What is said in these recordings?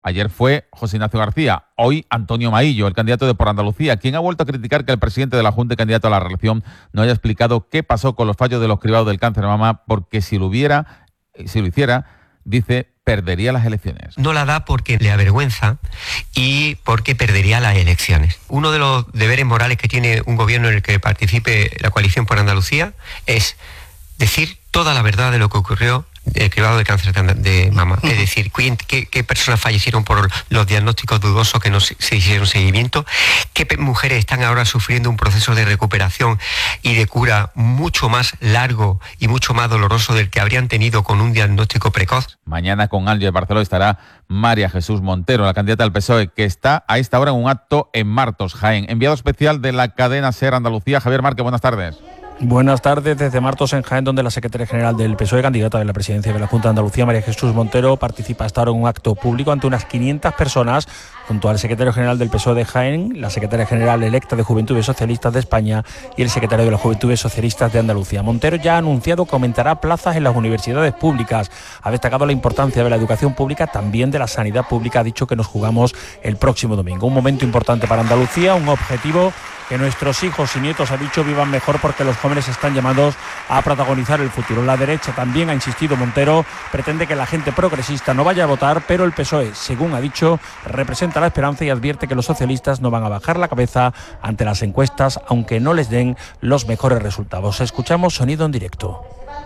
Ayer fue José Ignacio García, hoy Antonio Maillo, el candidato de Por Andalucía, quien ha vuelto a criticar que el presidente de la Junta y candidato a la reelección no haya explicado qué pasó con los fallos de los cribados del cáncer de mama, porque si lo hiciera, dice, perdería las elecciones. No la da porque le avergüenza y porque perdería las elecciones. Uno de los deberes morales que tiene un gobierno en el que participe la coalición Por Andalucía es decir toda la verdad de lo que ocurrió el cribado de cáncer de mama. Es decir, qué personas fallecieron por los diagnósticos dudosos que no se hicieron seguimiento, qué mujeres están ahora sufriendo un proceso de recuperación y de cura mucho más largo y mucho más doloroso del que habrían tenido con un diagnóstico precoz. Mañana con Alger Barceló estará María Jesús Montero, la candidata del PSOE, que está a esta hora en un acto en Martos, Jaén. Enviado especial de la cadena SER Andalucía, Javier Márquez, buenas tardes. Buenas tardes desde Martos en Jaén, donde la secretaria general del PSOE, candidata de la presidencia de la Junta de Andalucía, María Jesús Montero, participa hasta ahora en un acto público ante unas 500 personas, junto al secretario general del PSOE de Jaén, la secretaria general electa de Juventudes Socialistas de España y el secretario de las Juventudes Socialistas de Andalucía. Montero ya ha anunciado que aumentará plazas en las universidades públicas. Ha destacado la importancia de la educación pública, también de la sanidad pública. Ha dicho que nos jugamos el próximo domingo. Un momento importante para Andalucía, un objetivo que nuestros hijos y nietos, ha dicho, vivan mejor porque los jóvenes están llamados a protagonizar el futuro. La derecha también, ha insistido Montero, pretende que la gente progresista no vaya a votar, pero el PSOE, según ha dicho, representa la esperanza y advierte que los socialistas no van a bajar la cabeza ante las encuestas, aunque no les den los mejores resultados. Escuchamos sonido en directo.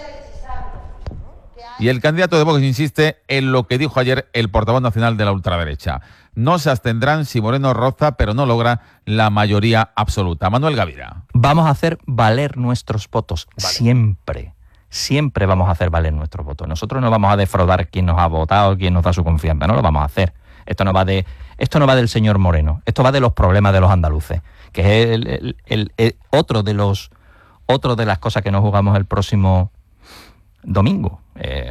Y el candidato de Vox insiste en lo que dijo ayer el portavoz nacional de la ultraderecha. No se abstendrán si Moreno roza, pero no logra la mayoría absoluta. Manuel Gavira. Vamos a hacer valer nuestros votos, siempre. Siempre vamos a hacer valer nuestros votos. Nosotros no vamos a defraudar quién nos ha votado, quién nos da su confianza, no lo vamos a hacer. Esto no va del señor Moreno, esto va de los problemas de los andaluces, que es otro de las cosas que nos jugamos el próximo domingo.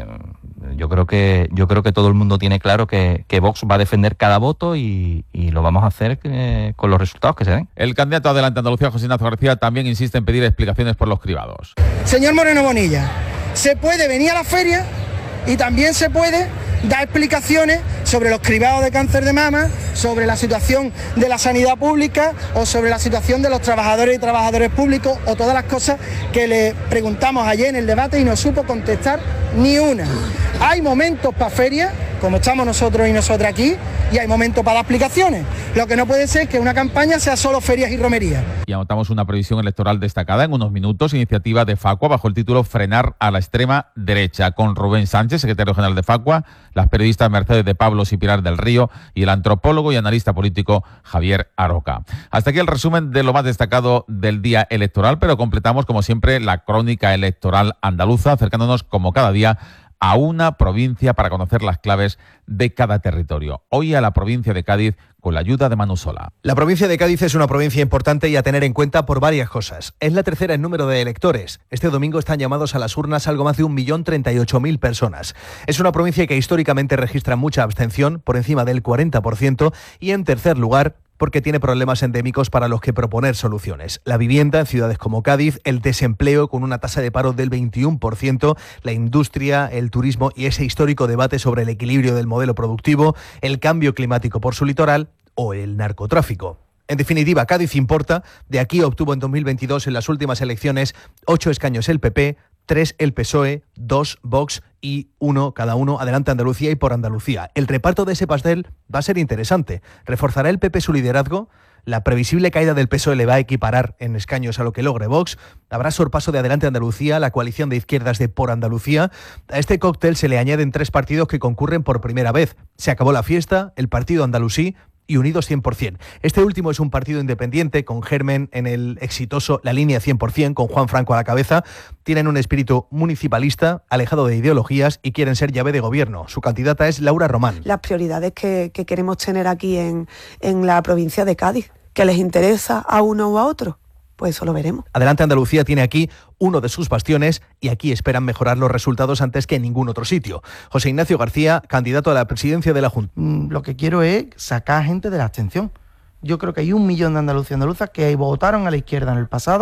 Yo creo que todo el mundo tiene claro que Vox va a defender cada voto y lo vamos a hacer con los resultados que se den. El candidato Adelante Andalucía, José Ignacio García, también insiste en pedir explicaciones por los cribados. Señor Moreno Bonilla, se puede venir a la feria y también se puede dar explicaciones sobre los cribados de cáncer de mama, sobre la situación de la sanidad pública o sobre la situación de los trabajadores y trabajadores públicos o todas las cosas que le preguntamos ayer en el debate y no supo contestar ni una. Hay momentos para feria, como estamos nosotros y nosotras aquí, y hay momentos para dar explicaciones. Lo que no puede ser es que una campaña sea solo ferias y romerías. Y anotamos una previsión electoral destacada en unos minutos, iniciativa de Facua bajo el título Frenar a la extrema derecha, con Rubén Sánchez, secretario general de Facua, las periodistas Mercedes de Pablos y Pilar del Río y el antropólogo y analista político Javier Aroca. Hasta aquí el resumen de lo más destacado del día electoral, pero completamos como siempre la crónica electoral andaluza, acercándonos como cada día a una provincia para conocer las claves de cada territorio. Hoy a la provincia de Cádiz con la ayuda de Manu Sola. La provincia de Cádiz es una provincia importante y a tener en cuenta por varias cosas. Es la tercera en número de electores. Este domingo están llamados a las urnas algo más de 1.038.000 personas. Es una provincia que históricamente registra mucha abstención, por encima del 40%, y en tercer lugar, porque tiene problemas endémicos para los que proponer soluciones. La vivienda en ciudades como Cádiz, el desempleo con una tasa de paro del 21%, la industria, el turismo y ese histórico debate sobre el equilibrio del modelo productivo, el cambio climático por su litoral o el narcotráfico. En definitiva, Cádiz importa. De aquí obtuvo en 2022 en las últimas elecciones 8 escaños el PP, 3 el PSOE, 2 Vox y 1 cada uno Adelante Andalucía y Por Andalucía. El reparto de ese pastel va a ser interesante. ¿Reforzará el PP su liderazgo? ¿La previsible caída del PSOE le va a equiparar en escaños a lo que logre Vox? ¿Habrá sorpaso de Adelante Andalucía, la coalición de izquierdas de Por Andalucía? A este cóctel se le añaden 3 partidos que concurren por primera vez. Se acabó la fiesta, el Partido Andalusí y Unidos 100%. Este último es un partido independiente, con germen en el exitoso La Línea 100%, con Juan Franco a la cabeza. Tienen un espíritu municipalista, alejado de ideologías, y quieren ser llave de gobierno. Su candidata es Laura Román. Las prioridades que queremos tener aquí en la provincia de Cádiz, que les interesa a uno o a otro, pues eso lo veremos. Adelante Andalucía tiene aquí uno de sus bastiones y aquí esperan mejorar los resultados antes que en ningún otro sitio. José Ignacio García, candidato a la presidencia de la Junta. Lo que quiero es sacar a gente de la abstención. Yo creo que hay 1 millón de andaluces y andaluzas que votaron a la izquierda en el pasado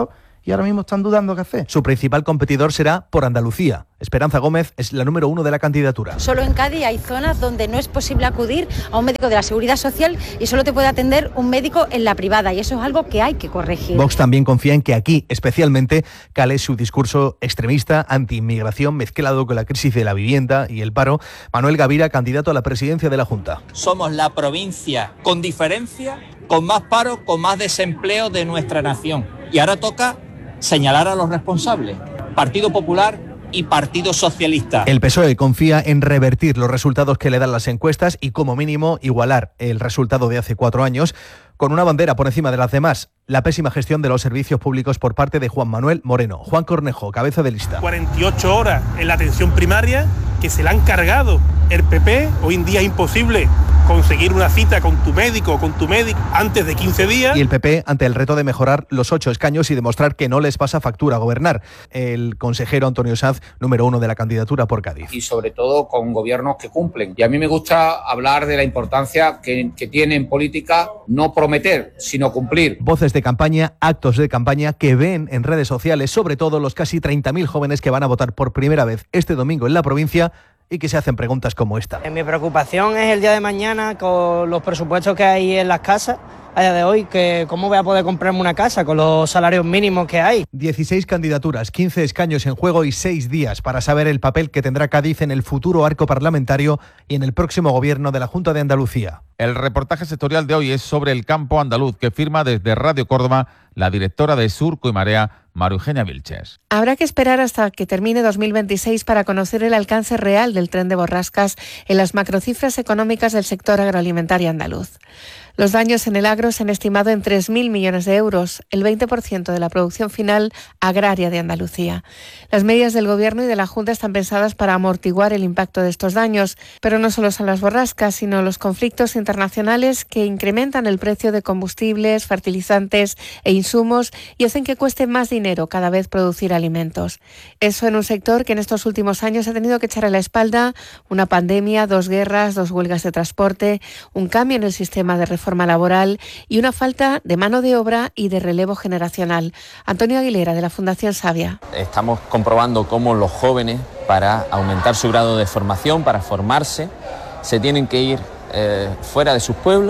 y ahora mismo están dudando qué hacer. Su principal competidor será Por Andalucía. Esperanza Gómez es la número 1 de la candidatura. Solo en Cádiz hay zonas donde no es posible acudir a un médico de la Seguridad Social y solo te puede atender un médico en la privada, y eso es algo que hay que corregir. Vox también confía en que aquí, especialmente, cale su discurso extremista, anti-inmigración, mezclado con la crisis de la vivienda y el paro. Manuel Gavira, candidato a la presidencia de la Junta. Somos la provincia, con diferencia, con más paro, con más desempleo de nuestra nación. Y ahora toca señalar a los responsables. Partido Popular y Partido Socialista. El PSOE confía en revertir los resultados que le dan las encuestas y, como mínimo, igualar el resultado de hace 4 años, con una bandera por encima de las demás: la pésima gestión de los servicios públicos por parte de Juan Manuel Moreno. Juan Cornejo, cabeza de lista. 48 horas en la atención primaria que se la han cargado el PP. Hoy en día es imposible conseguir una cita con tu médico o con tu médico antes de 15 días. Y el PP ante el reto de mejorar los 8 escaños y demostrar que no les pasa factura gobernar. El consejero Antonio Sanz, número 1 de la candidatura por Cádiz. Y sobre todo con gobiernos que cumplen. Y a mí me gusta hablar de la importancia que tiene en política no prometer, sino cumplir. Voces de campaña, actos de campaña que ven en redes sociales, sobre todo los casi 30.000 jóvenes que van a votar por primera vez este domingo en la provincia y que se hacen preguntas como esta. Mi preocupación es el día de mañana con los presupuestos que hay en las casas a día de hoy, que cómo voy a poder comprarme una casa con los salarios mínimos que hay. 16 candidaturas, 15 escaños en juego y 6 días para saber el papel que tendrá Cádiz en el futuro arco parlamentario y en el próximo gobierno de la Junta de Andalucía. El reportaje sectorial de hoy es sobre el campo andaluz, que firma desde Radio Córdoba la directora de Surco y Marea, María Eugenia Vilches. Habrá que esperar hasta que termine 2026 para conocer el alcance real del tren de Borrascas en las macrocifras económicas del sector agroalimentario andaluz. Los daños en el agro se han estimado en 3.000 millones de euros, el 20% de la producción final agraria de Andalucía. Las medidas del Gobierno y de la Junta están pensadas para amortiguar el impacto de estos daños, pero no solo son las borrascas, sino los conflictos internacionales que incrementan el precio de combustibles, fertilizantes e insumos y hacen que cueste más dinero cada vez producir alimentos. Eso en un sector que en estos últimos años ha tenido que echar a la espalda una pandemia, 2 guerras, 2 huelgas de transporte, un cambio en el sistema de reforma laboral y una falta de mano de obra y de relevo generacional. Antonio Aguilera, de la Fundación Savia. Estamos comprobando cómo los jóvenes, para aumentar su grado de formación, para formarse, se tienen que ir fuera de sus pueblos,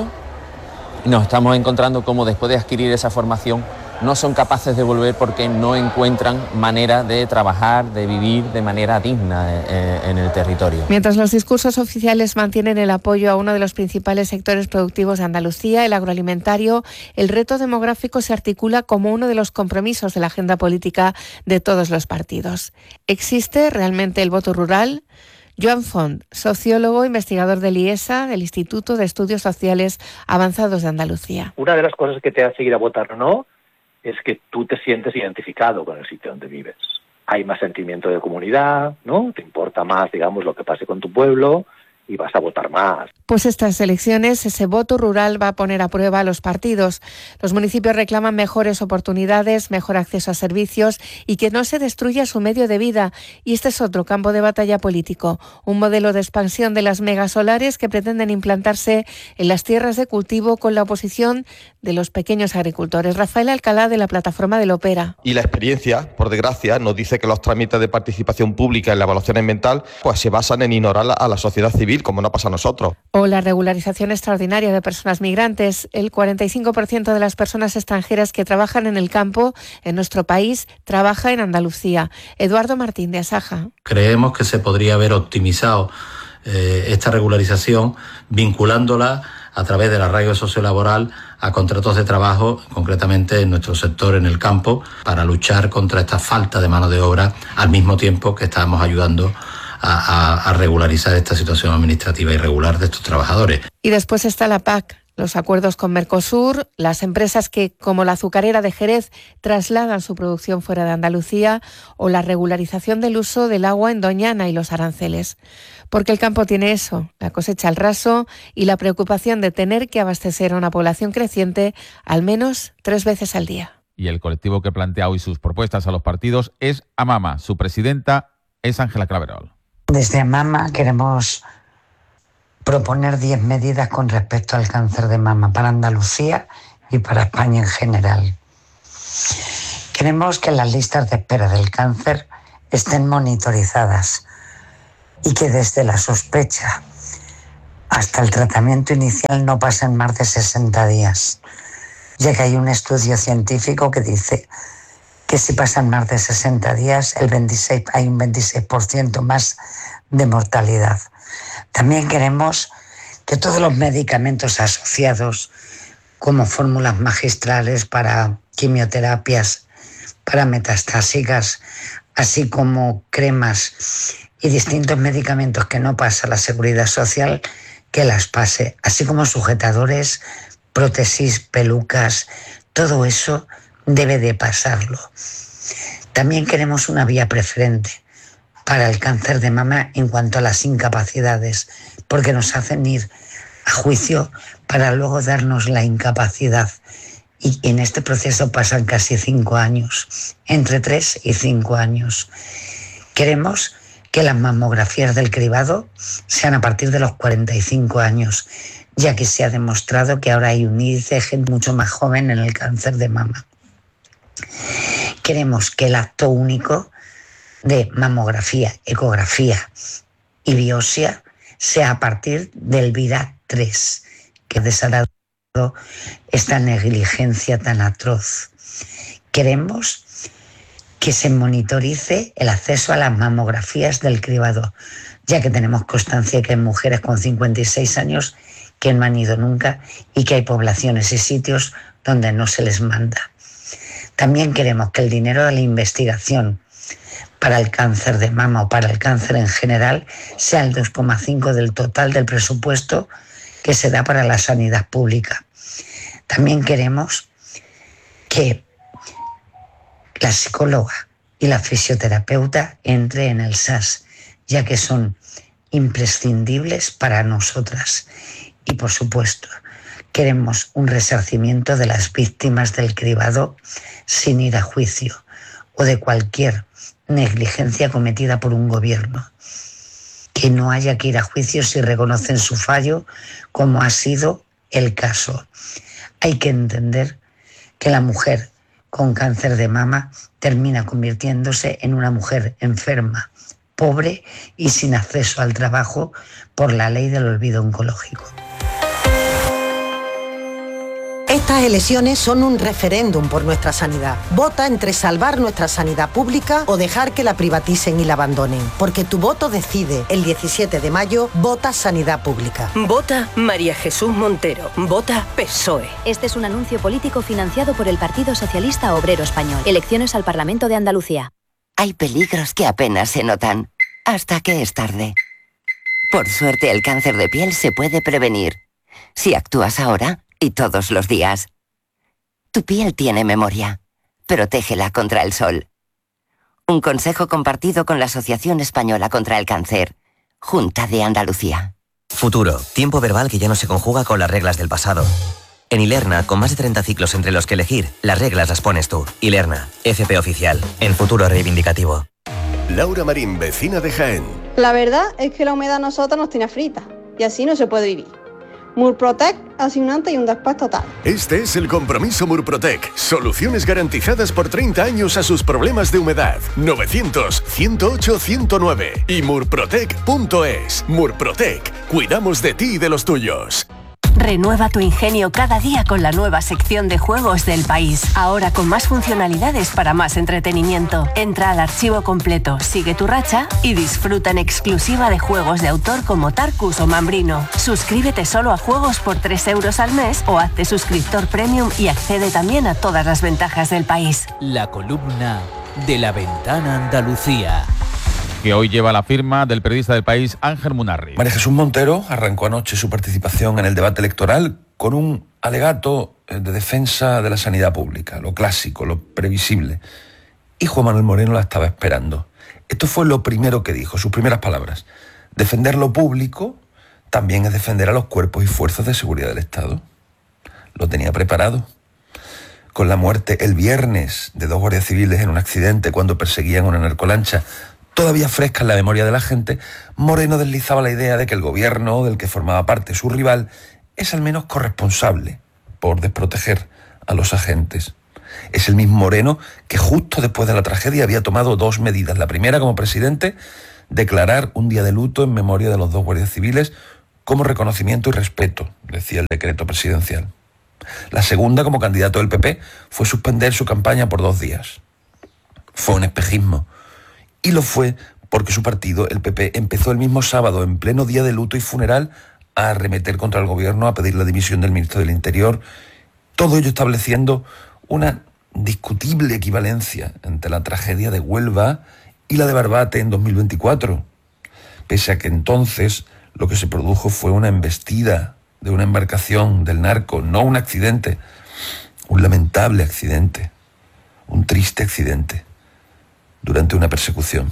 y nos estamos encontrando cómo después de adquirir esa formación no son capaces de volver porque no encuentran manera de trabajar, de vivir de manera digna en el territorio. Mientras los discursos oficiales mantienen el apoyo a uno de los principales sectores productivos de Andalucía, el agroalimentario, el reto demográfico se articula como uno de los compromisos de la agenda política de todos los partidos. ¿Existe realmente el voto rural? Joan Font, sociólogo, investigador del IESA, del Instituto de Estudios Sociales Avanzados de Andalucía. Una de las cosas que te hace ir a votar o no es que tú te sientes identificado con el sitio donde vives. Hay más sentimiento de comunidad, ¿no? Te importa más, digamos, lo que pase con tu pueblo y vas a votar más. Pues estas elecciones, ese voto rural va a poner a prueba a los partidos. Los municipios reclaman mejores oportunidades, mejor acceso a servicios y que no se destruya su medio de vida. Y este es otro campo de batalla político, un modelo de expansión de las megasolares que pretenden implantarse en las tierras de cultivo con la oposición de los pequeños agricultores. Rafael Alcalá, de la plataforma del Opera. Y la experiencia, por desgracia, nos dice que los trámites de participación pública en la evaluación ambiental pues se basan en ignorar a la sociedad civil, como no pasa a nosotros. O la regularización extraordinaria de personas migrantes. El 45% de las personas extranjeras que trabajan en el campo en nuestro país trabaja en Andalucía. Eduardo Martín, de Asaja. Creemos que se podría haber optimizado esta regularización vinculándola a través del arraigo sociolaboral a contratos de trabajo, concretamente en nuestro sector en el campo, para luchar contra esta falta de mano de obra, al mismo tiempo que estamos ayudando a regularizar esta situación administrativa irregular de estos trabajadores. Y después está la PAC, los acuerdos con Mercosur, las empresas que, como la azucarera de Jerez, trasladan su producción fuera de Andalucía, o la regularización del uso del agua en Doñana y los aranceles. Porque el campo tiene eso, la cosecha al raso y la preocupación de tener que abastecer a una población creciente al menos 3 veces al día. Y el colectivo que plantea hoy sus propuestas a los partidos es AMAMA. Su presidenta es Ángela Claverol. Desde AMAMA queremos proponer 10 medidas con respecto al cáncer de mama para Andalucía y para España en general. Queremos que las listas de espera del cáncer estén monitorizadas y que desde la sospecha hasta el tratamiento inicial no pasen más de 60 días, ya que hay un estudio científico que dice que si pasan más de 60 días hay un 26% más de mortalidad. También queremos que todos los medicamentos asociados, como fórmulas magistrales para quimioterapias, para metastásicas, así como cremas y distintos medicamentos que no pasa la Seguridad Social, que las pase, así como sujetadores, prótesis, pelucas, todo eso debe de pasarlo. También queremos una vía preferente para el cáncer de mama en cuanto a las incapacidades, porque nos hacen ir a juicio para luego darnos la incapacidad. Y en este proceso pasan casi 5 años, entre 3 y 5 años. Queremos que las mamografías del cribado sean a partir de los 45 años, ya que se ha demostrado que ahora hay un índice de gente mucho más joven en el cáncer de mama. Queremos que el acto único de mamografía, ecografía y biopsia sea a partir del VIRAC 3, que ha desatado esta negligencia tan atroz. Queremos que se monitorice el acceso a las mamografías del cribado, ya que tenemos constancia que hay mujeres con 56 años que no han ido nunca y que hay poblaciones y sitios donde no se les manda. También queremos que el dinero de la investigación para el cáncer de mama o para el cáncer en general sea el 2,5% del total del presupuesto que se da para la sanidad pública. También queremos que la psicóloga y la fisioterapeuta entre en el SAS, ya que son imprescindibles para nosotras. Y por supuesto, queremos un resarcimiento de las víctimas del cribado sin ir a juicio o de cualquier negligencia cometida por un gobierno. Que no haya que ir a juicio si reconocen su fallo, como ha sido el caso. Hay que entender que la mujer con cáncer de mama termina convirtiéndose en una mujer enferma, pobre y sin acceso al trabajo por la ley del olvido oncológico. Estas elecciones son un referéndum por nuestra sanidad. Vota entre salvar nuestra sanidad pública o dejar que la privaticen y la abandonen. Porque tu voto decide. El 17 de mayo, vota Sanidad Pública. Vota María Jesús Montero. Vota PSOE. Este es un anuncio político financiado por el Partido Socialista Obrero Español. Elecciones al Parlamento de Andalucía. Hay peligros que apenas se notan, hasta que es tarde. Por suerte, el cáncer de piel se puede prevenir. Si actúas ahora y todos los días. Tu piel tiene memoria. Protégela contra el sol. Un consejo compartido con la Asociación Española contra el Cáncer. Junta de Andalucía. Futuro, tiempo verbal que ya no se conjuga con las reglas del pasado. En Ilerna, con más de 30 ciclos entre los que elegir, las reglas las pones tú. Ilerna, FP oficial, en futuro reivindicativo. Laura Marín, vecina de Jaén. La verdad es que la humedad a nosotros nos tiene frita y así no se puede vivir. Murprotec hace un antes y un después total. Este es el compromiso Murprotec. Soluciones garantizadas por 30 años a sus problemas de humedad. 900-108-109 y murprotec.es. Murprotec. Cuidamos de ti y de los tuyos. Renueva tu ingenio cada día con la nueva sección de juegos del país. Ahora con más funcionalidades para más entretenimiento. Entra al archivo completo, sigue tu racha y disfruta en exclusiva de juegos de autor como Tarkus o Mambrino. Suscríbete solo a juegos por 3 euros al mes o hazte suscriptor premium y accede también a todas las ventajas del país. La columna de La Ventana Andalucía, que hoy lleva la firma del periodista del País, Ángel Munarri. María Jesús Montero arrancó anoche su participación en el debate electoral con un alegato de defensa de la sanidad pública, lo clásico, lo previsible. Y Juan Manuel Moreno la estaba esperando. Esto fue lo primero que dijo, sus primeras palabras. Defender lo público también es defender a los cuerpos y fuerzas de seguridad del Estado. Lo tenía preparado. Con la muerte el viernes de 2 guardias civiles en un accidente cuando perseguían una narcolancha, todavía fresca en la memoria de la gente, Moreno deslizaba la idea de que el gobierno del que formaba parte su rival es al menos corresponsable por desproteger a los agentes. Es el mismo Moreno que justo después de la tragedia había tomado 2 medidas. La primera, como presidente, declarar un día de luto en memoria de los 2 guardias civiles como reconocimiento y respeto, decía el decreto presidencial. La segunda, como candidato del PP, fue suspender su campaña por 2 días. Fue un espejismo. Y lo fue porque su partido, el PP, empezó el mismo sábado, en pleno día de luto y funeral, a arremeter contra el gobierno, a pedir la dimisión del ministro del Interior. Todo ello estableciendo una discutible equivalencia entre la tragedia de Huelva y la de Barbate en 2024. Pese a que entonces lo que se produjo fue una embestida de una embarcación del narco, no un accidente, un lamentable accidente, un triste accidente, durante una persecución.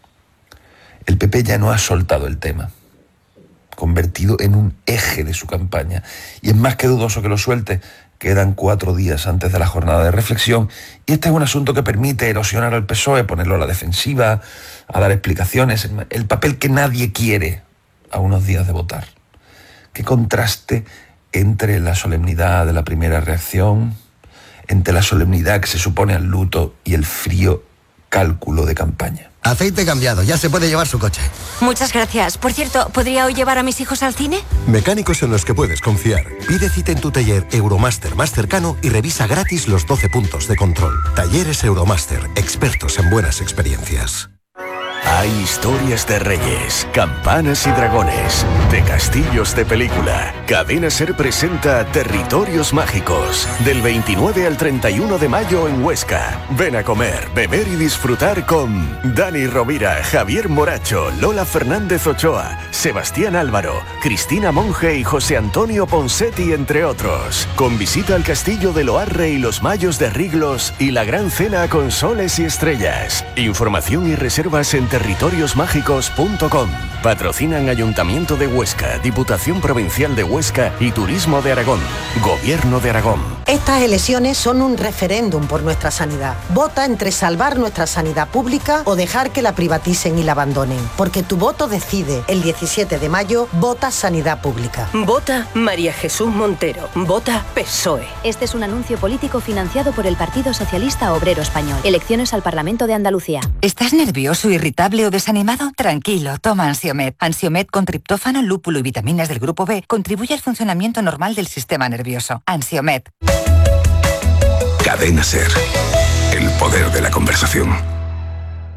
El PP ya no ha soltado el tema, convertido en un eje de su campaña, y es más que dudoso que lo suelte. Quedan 4 días antes de la jornada de reflexión, y este es un asunto que permite erosionar al PSOE, ponerlo a la defensiva, a dar explicaciones, el papel que nadie quiere a unos días de votar. Qué contraste entre la solemnidad de la primera reacción, entre la solemnidad que se supone al luto y el frío cálculo de campaña. Aceite cambiado, ya se puede llevar su coche. Muchas gracias. Por cierto, ¿podría hoy llevar a mis hijos al cine? Mecánicos en los que puedes confiar. Pide cita en tu taller Euromaster más cercano y revisa gratis los 12 puntos de control. Talleres Euromaster, expertos en buenas experiencias. Hay historias de reyes, campanas y dragones, de castillos de película. Cadena SER presenta Territorios Mágicos, del 29 al 31 de mayo en Huesca. Ven a comer, beber y disfrutar con Dani Rovira, Javier Moracho, Lola Fernández Ochoa, Sebastián Álvaro, Cristina Monge y José Antonio Ponsetti, entre otros. Con visita al castillo de Loarre y los Mayos de Riglos y la gran cena con soles y estrellas. Información y reservas en territoriosmágicos.com. Patrocinan Ayuntamiento de Huesca, Diputación Provincial de Huesca y Turismo de Aragón. Gobierno de Aragón. Estas elecciones son un referéndum por nuestra sanidad. Vota entre salvar nuestra sanidad pública o dejar que la privaticen y la abandonen. Porque tu voto decide. El 17 de mayo, vota Sanidad Pública. Vota María Jesús Montero. Vota PSOE. Este es un anuncio político financiado por el Partido Socialista Obrero Español. Elecciones al Parlamento de Andalucía. ¿Estás nervioso, irritable o desanimado? Tranquilo, toma Ansiomed. Ansiomed con triptófano, lúpulo y vitaminas del grupo B contribuye al funcionamiento normal del sistema nervioso. Ansiomed. Cadena SER. El poder de la conversación.